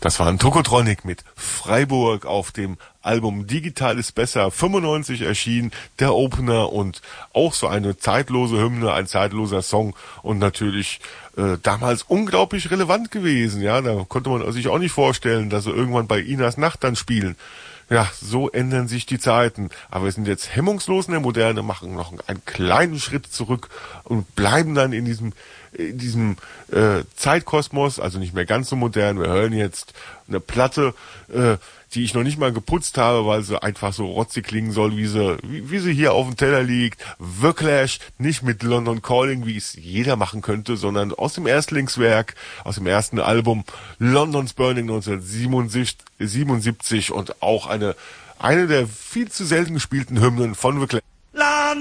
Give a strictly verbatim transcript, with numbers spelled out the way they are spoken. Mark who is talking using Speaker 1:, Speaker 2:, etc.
Speaker 1: Das war ein Tokotronic mit Freiburg auf dem Album Digital ist besser, fünfundneunzig erschienen, der Opener und auch so eine zeitlose Hymne, ein zeitloser Song und natürlich äh, damals unglaublich relevant gewesen. Ja, da konnte man sich auch nicht vorstellen, dass sie irgendwann bei Inas Nacht dann spielen. Ja, so ändern sich die Zeiten. Aber wir sind jetzt hemmungslos in der Moderne, machen noch einen kleinen Schritt zurück und bleiben dann in diesem in diesem äh, Zeitkosmos, also nicht mehr ganz so modern. Wir hören jetzt eine Platte, äh, die ich noch nicht mal geputzt habe, weil sie einfach so rotzig klingen soll, wie sie, wie, wie sie hier auf dem Teller liegt. The Clash, nicht mit London Calling, wie es jeder machen könnte, sondern aus dem Erstlingswerk, aus dem ersten Album London's Burning neunzehnhundertsiebenundsiebzig und auch eine, eine der viel zu selten gespielten Hymnen von The Clash.